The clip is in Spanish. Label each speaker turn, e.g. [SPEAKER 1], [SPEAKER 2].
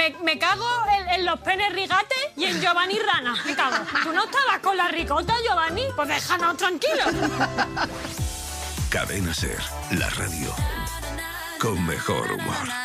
[SPEAKER 1] Me cago en los penes rigates y en Giovanni Rana. Me cago. ¿Tú no estabas con la ricota, Giovanni? Pues déjanos tranquilos.
[SPEAKER 2] Cadena Ser, la radio con mejor humor.